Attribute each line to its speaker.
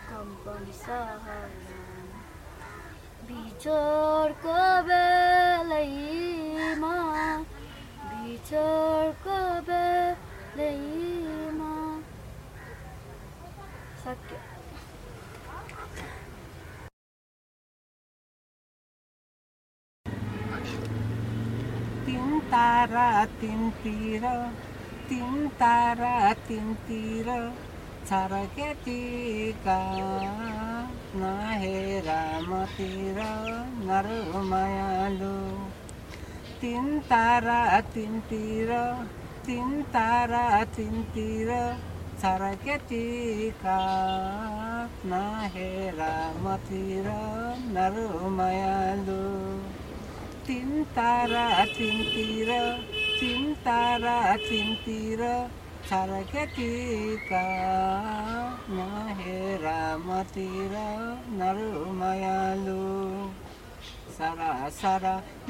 Speaker 1: Company सहरमा बिछोडको बेलैमा बिछोडको बेलैमा सक्यो।
Speaker 2: तीन तारा तिनतिर तीन तारा तिनतिर छरकेटीका नहेर मतिर नरु मायालु। तीन तारा तिनतिर तीन तारा तिनतिर छरकेटीका नहेर मतिर नरु मायालु। तीन तारा तिनतिर तीन तारा तिनतिर छरकेटीका नहेर मतिर नरु मायालु। सरा सरा